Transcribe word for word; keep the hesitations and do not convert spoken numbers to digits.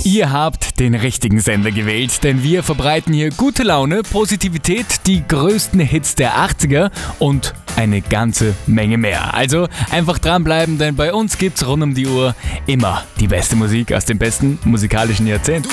Ihr habt den richtigen Sender gewählt, denn wir verbreiten hier gute Laune, Positivität, die größten Hits der achtziger und eine ganze Menge mehr. Also einfach dranbleiben, denn bei uns gibt's rund um die Uhr immer die beste Musik aus dem besten musikalischen Jahrzehnt.